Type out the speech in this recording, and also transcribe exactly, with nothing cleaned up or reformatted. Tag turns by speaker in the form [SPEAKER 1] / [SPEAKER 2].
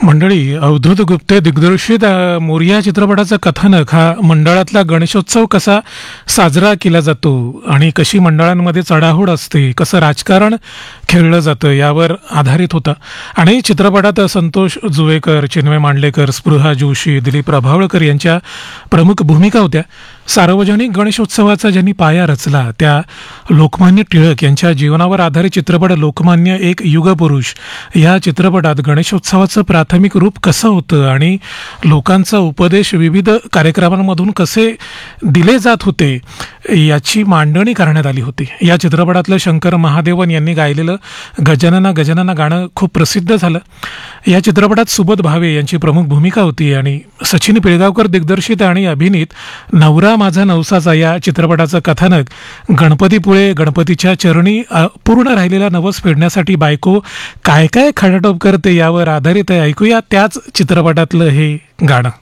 [SPEAKER 1] मंडळी, अवधूत गुप्ते दिग्दर्शित अ, मोरया चित्रपटाचं कथानक हा मंडळातला गणेशोत्सव कसा साजरा केला जातो आणि कशी मंडळांमध्ये चढाओढ असते, कसं राजकारण खेळलं जातं यावर आधारित होता. आणि चित्रपटात संतोष जुवेकर, चिन्मय मांडलेकर, स्पृहा जोशी, दिलीप प्रभावळकर यांच्या प्रमुख भूमिका होत्या. सार्वजनिक गणेशोत्सवाचा ज्यांनी पाया रचला त्या लोकमान्य टिळक यांच्या जीवनावर आधारित चित्रपट लोकमान्य एक युगपुरुष या चित्रपटात गणेशोत्सवाचं प्राथमिक रूप कसं होतं आणि लोकांचा उपदेश विविध कार्यक्रमांमधून कसे दिले जात होते याची मांडणी करण्यात आली होती. या चित्रपटातलं शंकर महादेवन यांनी गायलेलं गजानना गजानना गाणं खूप प्रसिद्ध झालं. या चित्रपटात सुबोध भावे यांची प्रमुख भूमिका होती आणि सचिन पिळगावकर दिग्दर्शित आणि अभिनीत नवरा माझा नवसाचा या चित्रपटाचं कथानक गणपतीपुळे गणपतीच्या चरणी पूर्ण राहिलेला नवस फेडण्यासाठी बायको काय काय खटाटोप करते यावर आधारित आहे. ऐकूया त्याच चित्रपटातलं हे गाणं.